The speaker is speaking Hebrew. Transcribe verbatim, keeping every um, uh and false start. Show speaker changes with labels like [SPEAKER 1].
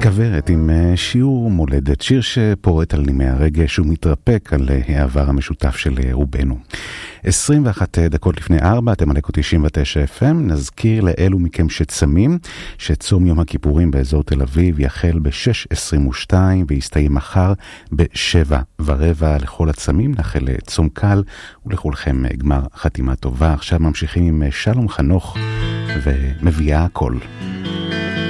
[SPEAKER 1] כוורת עם שיעור מולדת, שיר שפורט על נימי הרגש ומתרפק על העבר המשותף של רובנו. עשרים ואחת דקות לפני ארבע, אתם על אקו תשעים ותשע אף אם. נזכיר לאלו מכם שצמים שצום יום הכיפורים באזור תל אביב יחל ב-שש עשרים ושתיים ויסתיים מחר ב-שבע ורבע. לכל הצמים נחל צום קל ולכולכם גמר חתימה טובה. עכשיו ממשיכים עם שלום חנוך ומביאה הכל.